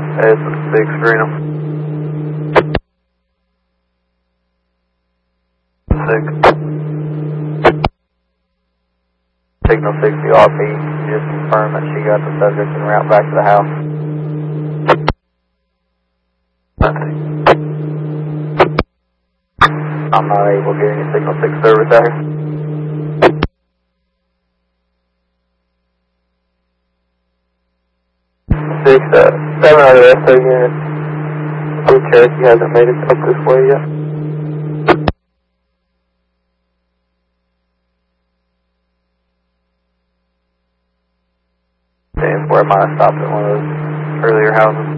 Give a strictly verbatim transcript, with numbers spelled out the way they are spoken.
It's six, Reno. Six. Signal sixty R P, just confirm that she got the subject en route back to the house. I'm not able to get any signal six service out here. Six, uh, seven out of the S O units. Blue Cherokee hasn't made it up this way yet. Where I might have stopped at one of those earlier houses.